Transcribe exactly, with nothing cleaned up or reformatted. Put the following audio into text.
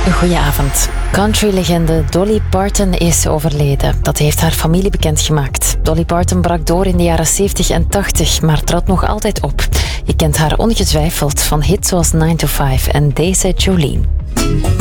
Goedenavond. Country-legende Dolly Parton is overleden. Dat heeft haar familie bekendgemaakt. Dolly Parton brak door in de jaren zeventig en tachtig, maar trad nog altijd op. Je kent haar ongetwijfeld van hits zoals nine to five en deze Jolene.